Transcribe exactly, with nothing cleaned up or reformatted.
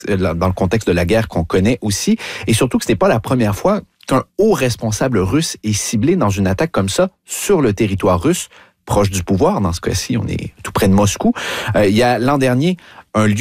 dans le contexte de la guerre qu'on connaît aussi, et surtout que ce n'est pas la première fois qu'un haut responsable russe est ciblé dans une attaque comme ça sur le territoire russe, proche du pouvoir. Dans ce cas-ci, on est tout près de Moscou. Euh, il y a l'an dernier un lieu